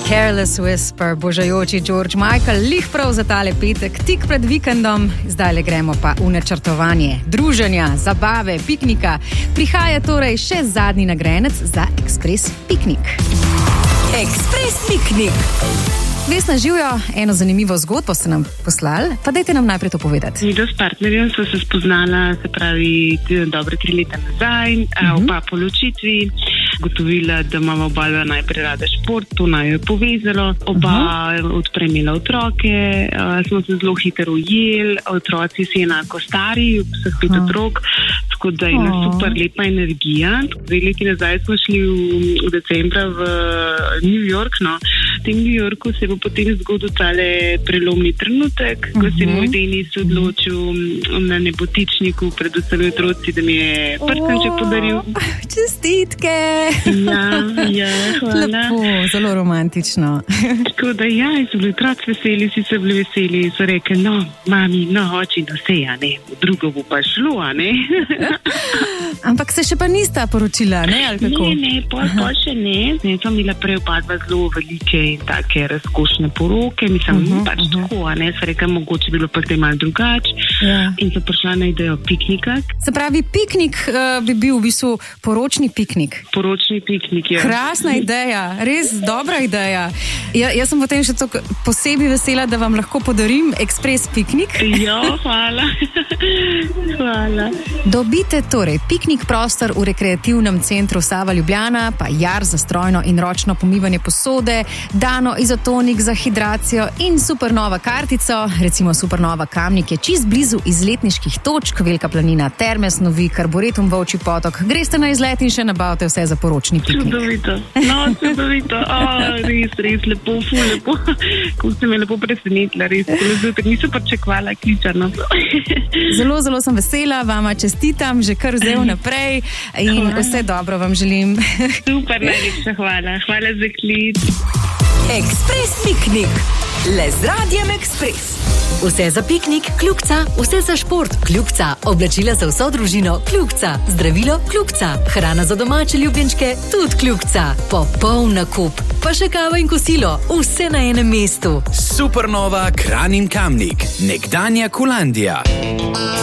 Careless Whisper, božajoči George Michael, lih prav za tale petek, tik pred vikendom. Zdaj le gremo pa v načrtovanje druženja, zabave, piknika. Prihaja torej še zadnji nagrajenec za Ekspres piknik. Ekspres piknik. Vesna, Živjo, eno zanimivo zgodbo ste nam poslali, pa dajte nam najprej to povedati. Midva s partnerjem sva se spoznala, se pravi, dobre 3 leta nazaj, oba po ločitvi. Gotovila, da imamo oba najprej rada šport, to naj je povezalo. Oba odprej imela otroke, smo se zelo hitro ujeli, otroci si enako stari, vseh 5 otrok, tako da je super lepa energija. 2 leti nazaj smo šli v decembra v New York, no. V tem New Yorku se bo potem zgodil tale prelomni trenutek, ko se moj Denis odločil na nebotičniku, predvsem otroci, da mi je prstanček podaril. Čestitke! Ja, hvala. Lepo, zelo romantično. Tako da so bili otroci veseli, vsi so bili veseli, so rekli, no, mami, no, oči, no, se, a ne, v drugo bo pa šlo, a ne. Ampak se še pa nista poročila, ne, ali kako? Ne, pol še ne. Smo imela prej oba zelo velike in take razkošne poroke, mislim, pač tako, a ne, so rekli, mogoče bilo pa zdaj malo drugače. In so prišla na idejo piknika. Se pravi, piknik bi bil v bistvu poročni piknik. Poročni piknik, ja. Krasna ideja, res dobra ideja. Jaz sem potem še tako posebej vesela, da vam lahko podarim Ekspres piknik. Ja, hvala. Hvala. Dobite torej piknik prostor v rekreativnem centru Sava Ljubljana, pa jar za strojno in ročno pomivanje posode, Dano izotonik za hidracijo in Supernova kartico. Recimo Supernova Kamnik je čist blizu izletniških točk, Velika planina, Terme Snovi, Karburetum Volčji potok. Greste na izlet in še nabavite vse za poročni piknik. Čudovito. No, čudovito. Res lepo, ful lepo. Ko ste me lepo presenetila, res. Nisem pričakovala kličano. Zelo, zelo sem vesela, vama čestitam, že kar vzel naprej in vse dobro vam želim. Super, najlepša hvala. Hvala za klic. Ekspres piknik. Le z Radiem Ekspres. Vse za piknik, Kljukca, vse za šport, Kljukca, oblačila za vso družino, Kljukca, zdravilo, Kljukca, hrana za domače ljubljenčke, tudi Kljukca, popoln nakup, pa še kava in kosilo, vse na enem mestu. Supernova Kranj in Kamnik, nekdanja Kulandija.